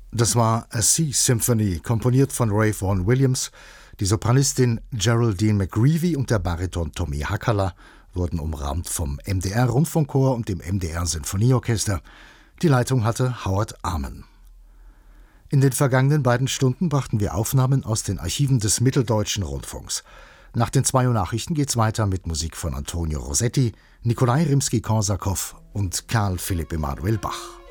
Das war A Sea Symphony, komponiert von Ray Vaughan Williams. Die Sopranistin Geraldine McGreevy und der Bariton Tommy Hackala wurden umrahmt vom MDR-Rundfunkchor und dem MDR-Sinfonieorchester. Die Leitung hatte Howard Arman. In den vergangenen beiden Stunden brachten wir Aufnahmen aus den Archiven des Mitteldeutschen Rundfunks. Nach den 2 Uhr Nachrichten geht's weiter mit Musik von Antonio Rossetti, Nikolai Rimski-Korsakow und Karl Philipp Emanuel Bach.